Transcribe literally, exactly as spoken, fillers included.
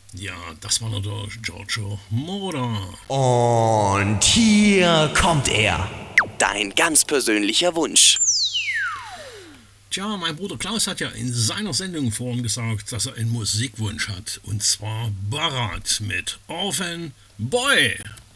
Ja, das war natürlich Giorgio Moroder. Und hier kommt er. Dein ganz persönlicher Wunsch. Tja, mein Bruder Klaus hat ja in seiner Sendung vorhin gesagt, dass er einen Musikwunsch hat. Und zwar Barat mit Orphan Boy.